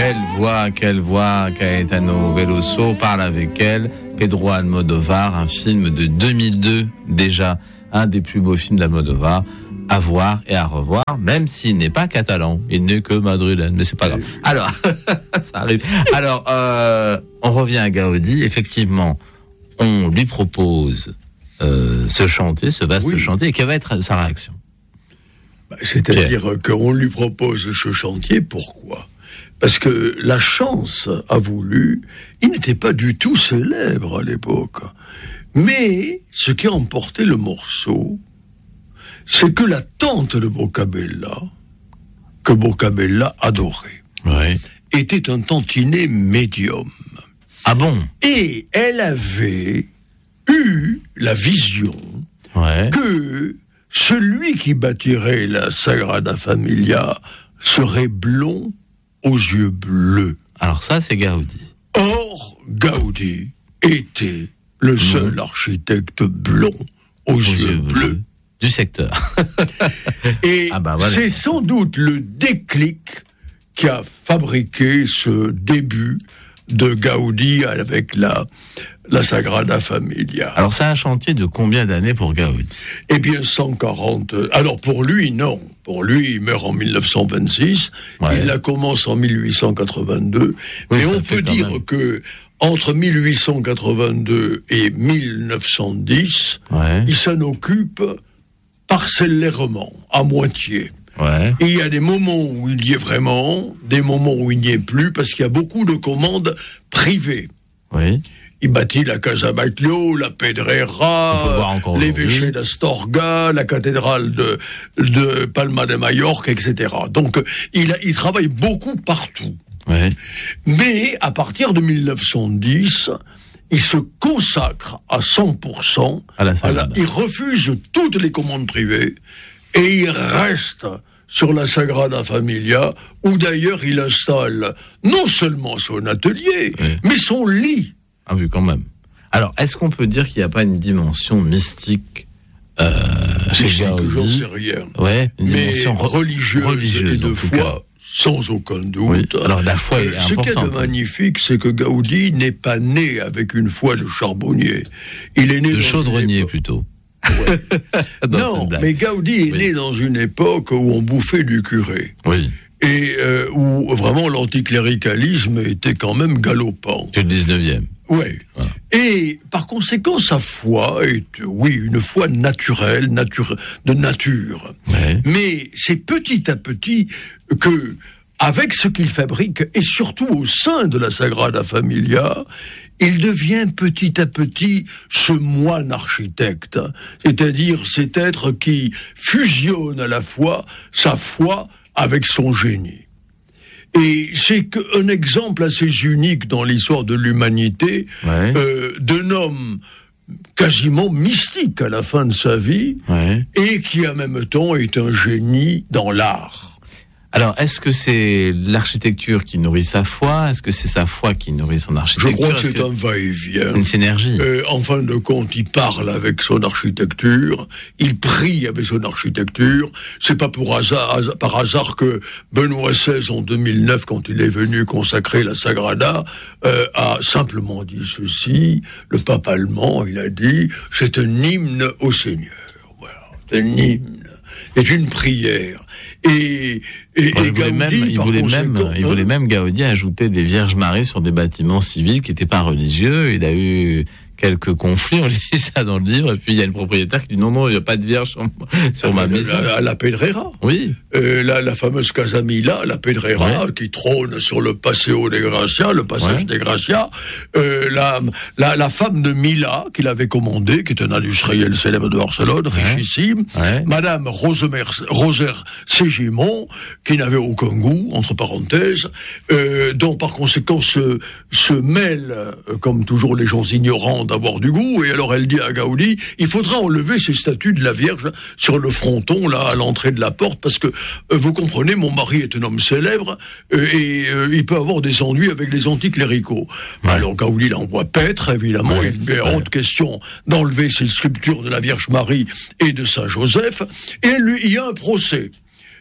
Quelle voix, Caetano Veloso parle avec elle. Pedro Almodovar, un film de 2002 déjà, un des plus beaux films d'Almodovar, à voir et à revoir, même s'il n'est pas catalan, il n'est que madrilène, mais c'est pas grave. Alors, ça arrive. Alors, on revient à Gaudi, effectivement, on lui propose ce chantier, ce vaste chantier, et quelle va être sa réaction ? C'est-à-dire qu'on lui propose ce chantier, pourquoi ? Parce que la chance a voulu, il n'était pas du tout célèbre à l'époque, mais ce qui a emporté le morceau, c'est que la tante de Boccabella, que Boccabella adorait, était un tantinet médium. Ah bon ? Et elle avait eu la vision que celui qui bâtirait la Sagrada Familia serait blond aux yeux bleus. Alors ça, c'est Gaudi. Or, Gaudi était le seul architecte blond aux yeux bleus du secteur. Et c'est sans doute le déclic qui a fabriqué ce début de Gaudi avec la Sagrada Familia. Alors c'est un chantier de combien d'années pour Gaudi ? Eh bien 140. Alors pour lui, non. Pour lui, il meurt en 1926. Il la commence en 1882. Mais on peut dire que entre 1882 et 1910, il s'en occupe parcellairement, à moitié. Et il y a des moments où il y est vraiment, des moments où il n'y est plus, parce qu'il y a beaucoup de commandes privées. Il bâtit la Casa Batlló, la Pedrera, l'évêché d'Astorga, la cathédrale de Palma de Majorque, etc. Donc, il travaille beaucoup partout. Mais, à partir de 1910, il se consacre à 100%, il refuse toutes les commandes privées, et il reste sur la Sagrada Familia, où d'ailleurs il installe non seulement son atelier, mais son lit. Ah oui, quand même. Alors, est-ce qu'on peut dire qu'il n'y a pas une dimension mystique chez Gaudi ? J'en sais rien. Une dimension religieuse et de foi, sans aucun doute. Alors, la foi est importante. Ce qui est de magnifique, c'est que Gaudi n'est pas né avec une foi de charbonnier. Il est né de chaudronnier, plutôt. Non, mais Gaudi est né dans une époque où on bouffait du curé. Et où vraiment l'anticléricalisme était quand même galopant. C'est le 19e. Et par conséquent, sa foi est, une foi naturelle, de nature. Mais c'est petit à petit que, avec ce qu'il fabrique, et surtout au sein de la Sagrada Familia, il devient petit à petit ce moine architecte, c'est-à-dire cet être qui fusionne à la fois sa foi avec son génie. Et c'est un exemple assez unique dans l'histoire de l'humanité d'un homme quasiment mystique à la fin de sa vie et qui en même temps est un génie dans l'art. Alors, est-ce que c'est l'architecture qui nourrit sa foi ? Est-ce que c'est sa foi qui nourrit son architecture ? Je crois que c'est un va-et-vient. Une synergie. En fin de compte, il parle avec son architecture, il prie avec son architecture. C'est pas par hasard que Benoît XVI, en 2009, quand il est venu consacrer la Sagrada, a simplement dit ceci. Le pape allemand, il a dit, c'est un hymne au Seigneur. Voilà, c'est un hymne. C'est une prière. Et il voulait même Gaudi ajouter des Vierges Marie sur des bâtiments civils qui n'étaient pas religieux. Il a eu quelques conflits, on lit ça dans le livre, et puis il y a une propriétaire qui dit non, il n'y a pas de Vierge sur ma maison. La Pedrera. La fameuse Casa Mila, la Pedrera, qui trône sur le Paseo de Gracia, le passage des Gracia. La femme de Mila, qu'il avait commandée, qui est un industriel célèbre de Barcelone, richissime. Madame Roser Ségimon, qui n'avait aucun goût, entre parenthèses, dont par conséquent se mêle, comme toujours les gens ignorants, d'avoir du goût, et alors elle dit à Gaudi, il faudra enlever ces statues de la Vierge sur le fronton, là, à l'entrée de la porte, parce que, vous comprenez, mon mari est un homme célèbre, et il peut avoir des ennuis avec les anticléricaux. Alors Gaudi l'envoie paître, évidemment, il est hors de question d'enlever ces sculptures de la Vierge Marie et de Saint Joseph, et il y a un procès.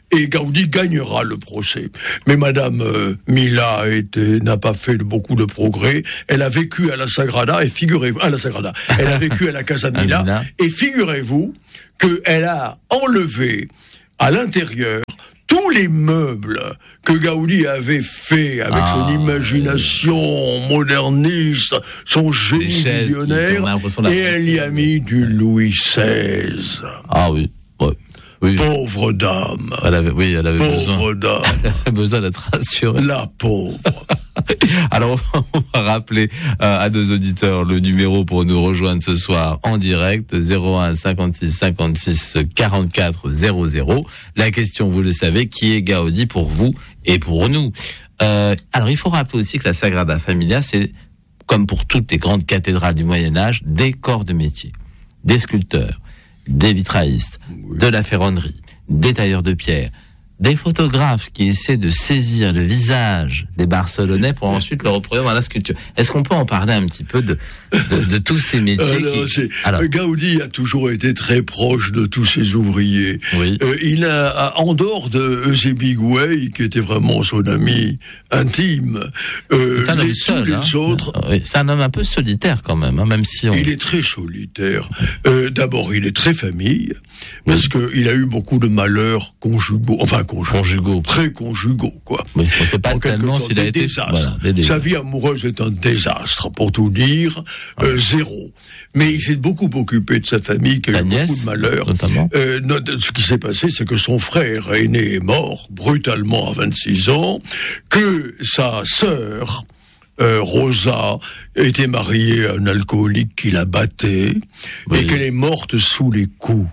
et Gaudi gagnera le procès. Mais Madame Mila n'a pas fait beaucoup de progrès. Elle a vécu à la Sagrada, et figurez-vous, elle a vécu à la Casa Mila, et figurez-vous qu'elle a enlevé à l'intérieur tous les meubles que Gaudi avait fait avec son imagination moderniste, son génie visionnaire, et elle y a mis du Louis XVI. Ah oui, ouais. Oui. Pauvre dame. Elle avait pauvre dame. Elle avait besoin d'être rassurée. La pauvre. Alors, on va rappeler à nos auditeurs le numéro pour nous rejoindre ce soir en direct, 01 56 56 44 00. La question, vous le savez, qui est Gaudi pour vous et pour nous? Alors, il faut rappeler aussi que la Sagrada Familia, c'est, comme pour toutes les grandes cathédrales du Moyen-Âge, des corps de métier, des sculpteurs, des vitraillistes, de la ferronnerie, des tailleurs de pierre, des photographes qui essaient de saisir le visage des Barcelonais pour ensuite le reproduire dans la sculpture. Est-ce qu'on peut en parler un petit peu de tous ces métiers Gaudi a toujours été très proche de tous ses ouvriers. Oui. Il a, en dehors de Eusébie Gouey, qui était vraiment son ami intime, c'est un homme seul, les autres... Oui, c'est un homme un peu solitaire quand même, même si on... Il est très solitaire. D'abord, il est très famille, parce qu'il a eu beaucoup de malheurs conjugaux, très conjugaux, quoi. Mais on ne sait pas tellement s'il a été... Voilà, sa vie amoureuse est un désastre, pour tout dire, zéro. Mais il s'est beaucoup occupé de sa famille, qui a eu beaucoup de malheurs. Ce qui s'est passé, c'est que son frère aîné est mort, brutalement à 26 ans, que sa sœur... Rosa était mariée à un alcoolique qui la battait, et qu'elle est morte sous les coups.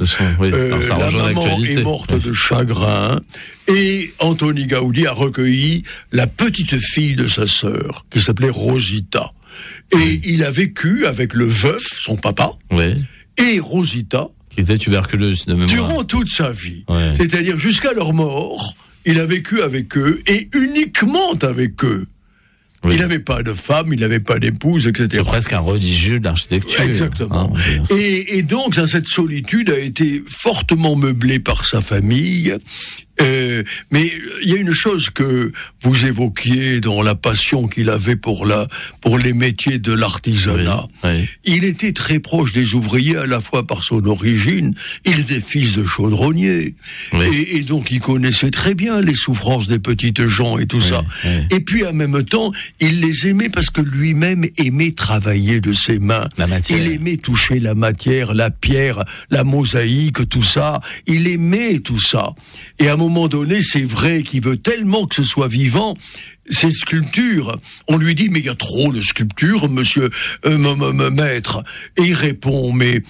La maman est morte de chagrin, et Antoni Gaudi a recueilli la petite fille de sa sœur, qui s'appelait Rosita. Et il a vécu avec le veuf, son papa, et Rosita, qui était tuberculeuse de mémoire, durant toute sa vie. C'est-à-dire jusqu'à leur mort, il a vécu avec eux, et uniquement avec eux. Oui. Il n'avait pas de femme, il n'avait pas d'épouse, etc. C'est presque un religieux de l'architecture. Exactement. Et donc, cette solitude a été fortement meublée par sa famille. Mais il y a une chose que vous évoquiez dans la passion qu'il avait pour les métiers de l'artisanat. Il était très proche des ouvriers, à la fois par son origine. Il était fils de chaudronnier. Et donc, il connaissait très bien les souffrances des petites gens et tout ça. Et puis, en même temps, il les aimait parce que lui-même aimait travailler de ses mains. Il aimait toucher la matière, la pierre, la mosaïque, tout ça. Il aimait tout ça. Et à un moment donné, c'est vrai qu'il veut tellement que ce soit vivant. Ces sculptures, on lui dit, mais il y a trop de sculptures, monsieur maître. Et il répond, mais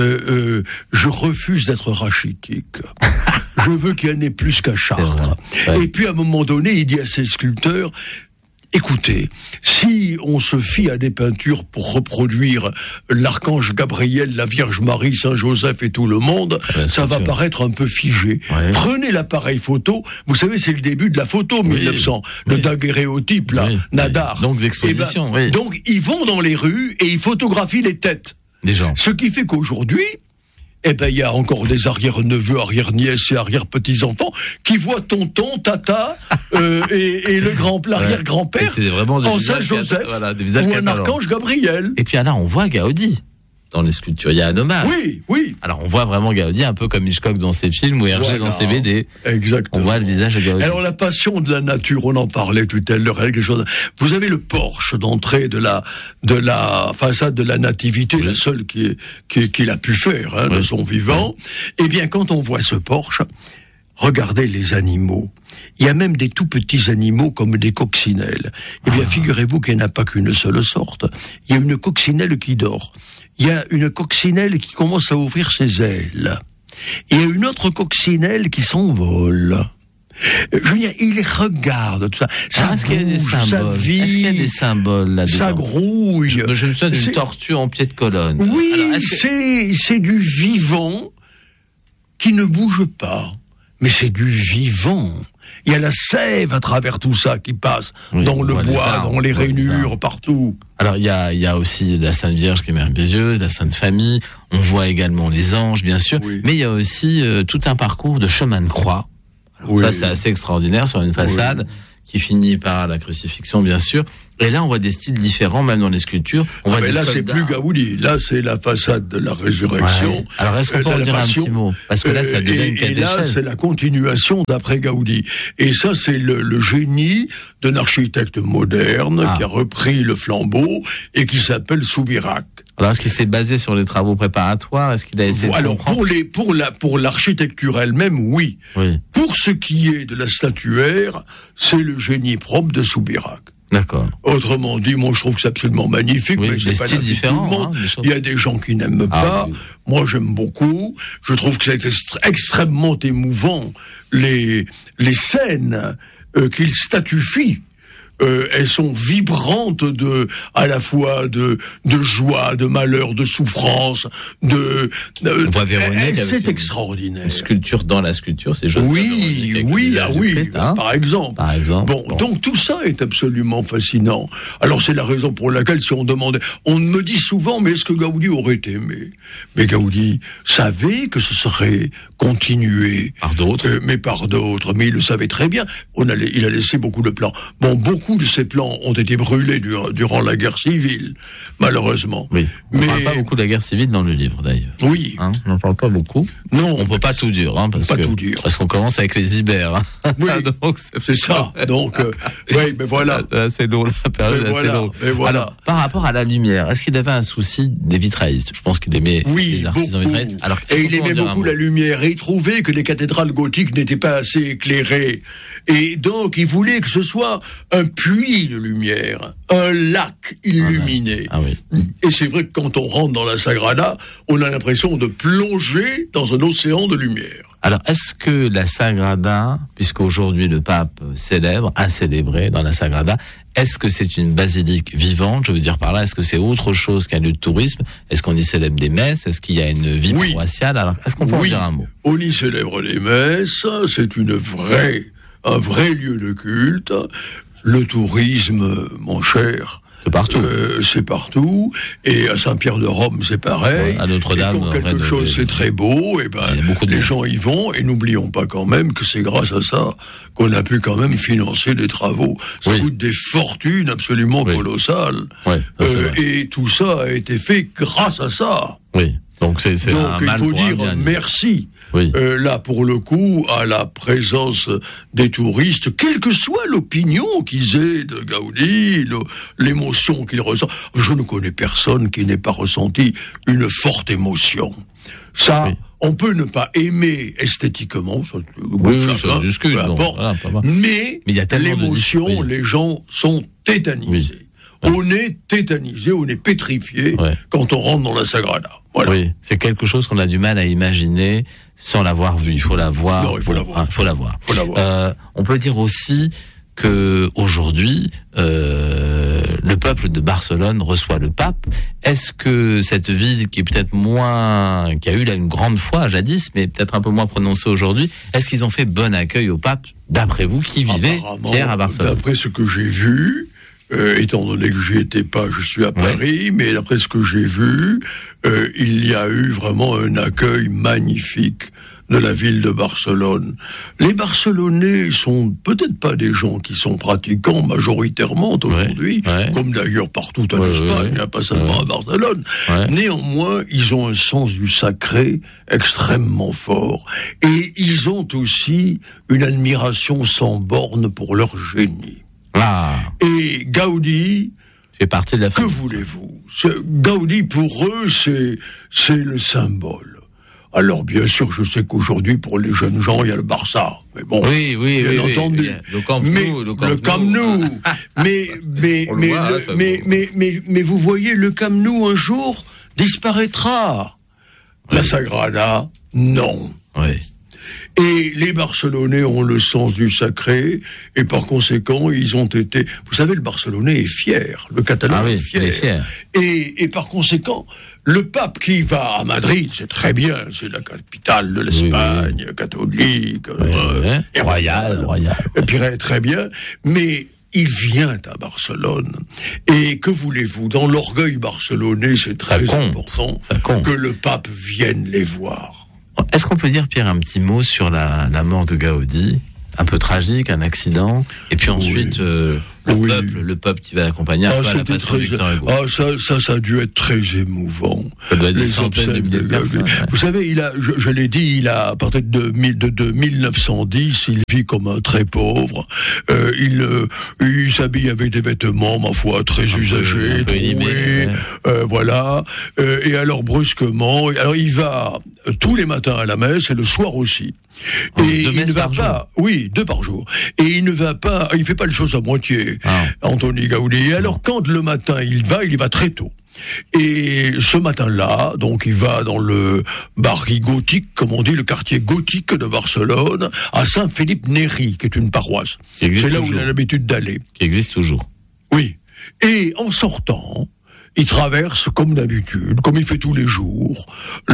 je refuse d'être rachitique. Je veux qu'il y en ait plus qu'à Chartres. Et puis à un moment donné, il dit à ses sculpteurs, écoutez, si on se fie à des peintures pour reproduire l'archange Gabriel, la Vierge Marie, Saint-Joseph et tout le monde, ça va paraître un peu figé. Prenez l'appareil photo, vous savez, c'est le début de la photo, 1900, le daguerréotype, là, Nadar. Donc, l'exposition, donc, ils vont dans les rues et ils photographient les têtes. Des gens. Ce qui fait qu'aujourd'hui, il y a encore des arrière-neveux, arrière-nièces et arrière-petits-enfants qui voient tonton, tata et l'arrière-grand-père en Saint-Joseph ou un archange Gabriel. Et puis là, on voit Gaudi dans les sculptures. Il y a un hommage. Oui. Alors, on voit vraiment Gaudi un peu comme Hitchcock dans ses films ou Hergé dans ses BD. Exactement. On voit le visage de Gaudi. Alors, la passion de la nature, on en parlait tout à l'heure. Quelque chose. Vous avez le porche d'entrée de la façade de la Nativité, la seule qu'il a pu faire de son vivant. Eh bien, quand on voit ce porche, regardez les animaux. Il y a même des tout petits animaux comme des coccinelles. Eh bien, figurez-vous qu'il n'y en a pas qu'une seule sorte. Il y a une coccinelle qui dort. Il y a une coccinelle qui commence à ouvrir ses ailes. Il y a une autre coccinelle qui s'envole. Je veux dire, il regarde tout ça. Ça bouge, ça vit. Est-ce qu'il y a des symboles là-dedans? Ça grouille. Je me souviens d'une tortue en pied de colonne. Oui, alors, c'est du vivant qui ne bouge pas. Mais c'est du vivant. Il y a la sève à travers tout ça qui passe dans le bois, dans les rainures, partout. Alors il y a aussi la Sainte Vierge qui est merveilleuse, la Sainte Famille. On voit également les anges, bien sûr. Mais il y a aussi tout un parcours de chemin de croix Alors ça, c'est assez extraordinaire sur une façade qui finit par la crucifixion, bien sûr. Et là, on voit des styles différents, même dans les sculptures. Mais là, c'est plus Gaudi. Là, c'est la façade de la résurrection. Ouais. Alors, est-ce qu'on peut en dire un petit mot? Parce que là, ça devient une quête d'échelle. Et là, c'est la continuation d'après Gaudi. Et ça, c'est le génie d'un architecte moderne qui a repris le flambeau et qui s'appelle Soubirac. Alors, est-ce qu'il s'est basé sur les travaux préparatoires? Est-ce qu'il a essayé de comprendre? Pour l'architecture elle-même, oui. Pour ce qui est de la statuaire, c'est le génie propre de Soubirac. D'accord. Autrement dit, moi je trouve que c'est absolument magnifique, mais c'est pas l'avis de tout le monde. Il y a des gens qui n'aiment pas. Oui. Moi j'aime beaucoup. Je trouve que c'est extrêmement émouvant les scènes qu'il statufie. Elles sont vibrantes à la fois de joie, de malheur, de souffrance, on voit Véronique c'est extraordinaire. Une sculpture dans la sculpture, c'est juste. Oui, Christ, hein. Par exemple. Bon, donc tout ça est absolument fascinant. Alors c'est la raison pour laquelle si on demandait, on me dit souvent, mais est-ce que Gaudi aurait aimé? Mais Gaudi savait que ce serait continué. Par d'autres. Mais il le savait très bien. Il a laissé beaucoup de plans. Bon, beaucoup de ces plans ont été brûlés durant la guerre civile, malheureusement. Oui. On ne parle pas beaucoup de la guerre civile dans le livre, d'ailleurs. Oui. On n'en parle pas beaucoup. Non. On ne peut pas tout dire, parce qu'on commence avec les Ibères. Oui. Donc, c'est ça. Donc, oui, mais voilà. C'est lourd, la période assez longue. Voilà. Alors, par rapport à la lumière, est-ce qu'il avait un souci des vitraillistes? Je pense qu'il aimait les artisans vitraillistes. Alors, et il aimait beaucoup la lumière. Et il trouvait que les cathédrales gothiques n'étaient pas assez éclairées. Et donc, il voulait que ce soit un puits de lumière, un lac illuminé. Et c'est vrai que quand on rentre dans la Sagrada, on a l'impression de plonger dans un océan de lumière. Alors, est-ce que la Sagrada, puisqu'aujourd'hui le pape a célébré dans la Sagrada, est-ce que c'est une basilique vivante? Je veux dire par là, est-ce que c'est autre chose qu'un lieu de tourisme? Est-ce qu'on y célèbre des messes? Est-ce qu'il y a une vie paroissiale? Alors, est-ce qu'on peut en dire un mot? On y célèbre les messes, c'est un vrai lieu de culte. Le tourisme, mon cher, c'est partout. C'est partout. Et à Saint-Pierre-de-Rome, c'est pareil. À Notre-Dame, et quand quelque chose c'est très beau, et les gens y vont. Et n'oublions pas quand même que c'est grâce à ça qu'on a pu quand même financer des travaux. Ça coûte des fortunes absolument colossales. Et tout ça a été fait grâce à ça. Donc c'est un mal il faut dire merci. Là, pour le coup, à la présence des touristes, quelle que soit l'opinion qu'ils aient de Gaudi, l'émotion qu'ils ressentent. Je ne connais personne qui n'ait pas ressenti une forte émotion. Ça, on peut ne pas aimer esthétiquement, peu importe, mais l'émotion, les gens sont tétanisés. On est tétanisé, on est pétrifié quand on rentre dans la Sagrada. Voilà. Oui, c'est quelque chose qu'on a du mal à imaginer sans l'avoir vu. Il faut la voir. Non, il faut la voir. On peut dire aussi que aujourd'hui, le peuple de Barcelone reçoit le pape. Est-ce que cette ville qui est peut-être qui a eu une grande foi jadis, mais peut-être un peu moins prononcée aujourd'hui, est-ce qu'ils ont fait bon accueil au pape, d'après vous, qui vivait, Pierre, à Barcelone? D'après ce que j'ai vu, étant donné que j'y étais pas, je suis à Paris, mais d'après ce que j'ai vu, il y a eu vraiment un accueil magnifique de la ville de Barcelone. Les Barcelonais sont peut-être pas des gens qui sont pratiquants majoritairement aujourd'hui, comme d'ailleurs partout en Espagne, pas seulement à Barcelone. Néanmoins, ils ont un sens du sacré extrêmement fort. Et ils ont aussi une admiration sans borne pour leur génie. Et Gaudi fait partie de la famille. Que voulez-vous? Gaudi, pour eux, c'est le symbole. Alors, bien sûr, je sais qu'aujourd'hui, pour les jeunes gens, il y a le Barça. Mais bon, bien entendu. Le Camp Nou. Mais vous voyez, le Camp Nou, un jour, disparaîtra. La Sagrada, non. Et les Barcelonais ont le sens du sacré, et par conséquent, ils ont été... Vous savez, le Barcelonais est fier, le Catalan est fier. Il est fier. Et par conséquent, le pape qui va à Madrid, c'est très bien, c'est la capitale de l'Espagne, catholique, et royale. Et puis très bien, mais... il vient à Barcelone. Et que voulez-vous? Dans l'orgueil barcelonais, c'est très important que le pape vienne les voir. Est-ce qu'on peut dire, Pierre, un petit mot sur la mort de Gaudi? Un peu tragique, un accident, et puis ensuite le peuple qui va l'accompagner. C'était ça a dû être très émouvant. Ça doit être des centaines de milliers de personnes. Ouais. Vous savez, je l'ai dit, à partir de 1910, il vit comme un très pauvre. Il s'habille avec des vêtements, ma foi, très usagés, troués, voilà. Et alors brusquement, il va tous les matins à la messe et le soir aussi. Et il ne va pas, 2 par jour. Et il ne va pas, il fait pas les choses à moitié, Antoni Gaudi. Et alors quand le matin il y va très tôt. Et ce matin-là, donc il va dans le barri gothique, comme on dit, le quartier gothique de Barcelone, à Saint-Philippe Néri, qui est une paroisse. C'est là où il a l'habitude d'aller. Qui existe toujours. Oui. Et en sortant, il traverse, comme d'habitude, comme il fait tous les jours,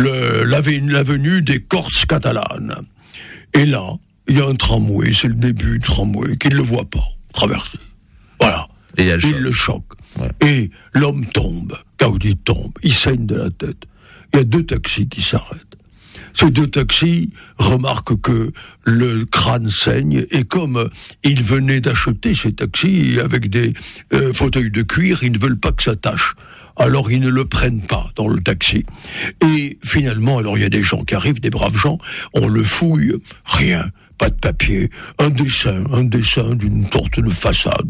l'avenue des Corts catalanes. Et là, il y a un tramway, c'est le début du tramway, qu'il ne le voit pas traverser. Voilà. Et il le choque. Ouais. Et l'homme tombe, Gaudi tombe, il saigne de la tête. Il y a 2 taxis qui s'arrêtent. Ces 2 taxis remarquent que le crâne saigne, et comme ils venaient d'acheter ces taxis avec des fauteuils de cuir, ils ne veulent pas que ça tâche. Alors ils ne le prennent pas dans le taxi. Et finalement, alors il y a des gens qui arrivent, des braves gens, on le fouille, rien, pas de papier, un dessin d'une porte de façade,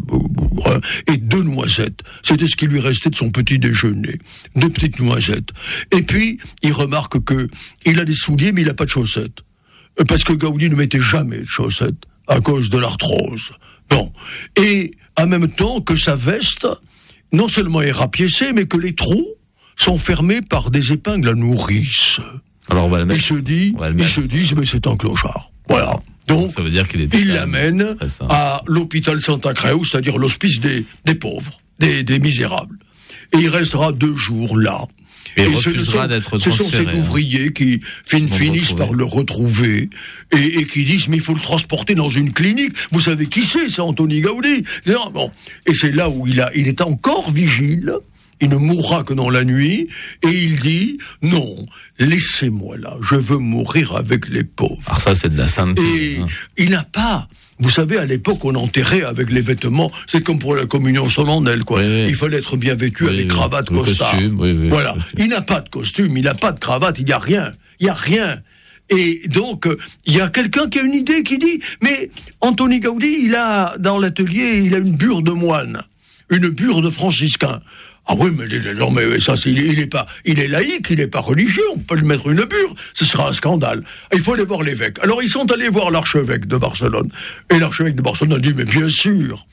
et 2 noisettes. C'était ce qui lui restait de son petit déjeuner. 2 petites noisettes. Et puis, il remarque que il a des souliers, mais il n'a pas de chaussettes. Parce que Gaudi ne mettait jamais de chaussettes, à cause de l'arthrose. Non. Et, en même temps que sa veste, non seulement est rapiécée, mais que les trous sont fermés par des épingles à nourrice. Alors on va le mettre. Ils se disent, mais c'est un clochard. Voilà. Donc, ça veut dire qu'il il l'amène à l'hôpital Santa Creu, c'est-à-dire l'hospice des pauvres, des misérables. Et il restera 2 jours là. Et refusera d'être transféré. Ce sont ces ouvriers qui finissent par le retrouver et qui disent mais il faut le transporter dans une clinique. Vous savez qui c'est Antoni Gaudi. Bon. Et c'est là où il est encore vigile. Il ne mourra que dans la nuit, et il dit, non, laissez-moi là, je veux mourir avec les pauvres. Alors ça, c'est de la sainteté. Et il n'a pas, vous savez, à l'époque, on enterrait avec les vêtements, c'est comme pour la communion solennelle, quoi. Oui. Il fallait être bien vêtu avec cravate, costard. Costume, voilà. Il n'a pas de costume, il n'a pas de cravate, il n'y a rien. Il n'y a rien. Et donc, il y a quelqu'un qui a une idée qui dit, mais Antoni Gaudi, il a, dans l'atelier, il a une bure de moine, une bure de franciscain. Ah oui, mais non, mais ça, il est laïque, il n'est pas religieux, on peut lui mettre une bure, ce sera un scandale. Il faut aller voir l'évêque. Alors ils sont allés voir l'archevêque de Barcelone. Et l'archevêque de Barcelone a dit, mais bien sûr,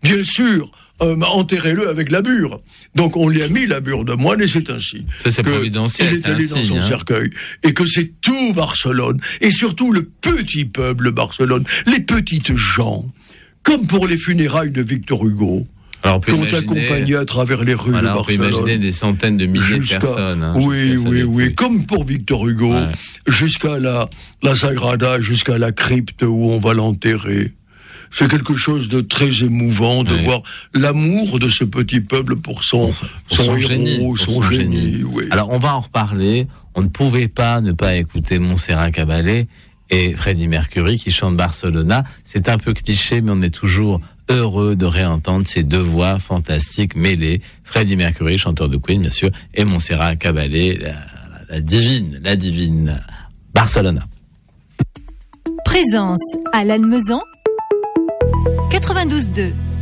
enterrez-le avec la bure. Donc on lui a mis la bure de moine, et c'est ainsi. Ça, c'est providentiel. Il est allé dans son cercueil. Et que c'est tout Barcelone, et surtout le petit peuple de Barcelone, les petites gens, comme pour les funérailles de Victor Hugo. Qui ont accompagné à travers les rues de Barcelone. On peut imaginer des centaines de milliers de personnes. Oui, comme pour Victor Hugo, jusqu'à la Sagrada, jusqu'à la crypte où on va l'enterrer. C'est quelque chose de très émouvant de voir l'amour de ce petit peuple pour son héros, son génie. Oui. Alors on va en reparler. On ne pouvait pas ne pas écouter Montserrat Caballé et Freddie Mercury qui chantent Barcelona. C'est un peu cliché, mais on est toujours heureux de réentendre ces 2 voix fantastiques mêlées. Freddie Mercury, chanteur de Queen, bien sûr, et Montserrat Caballé, la divine Barcelona. Présence à Lannemezan, 92.2.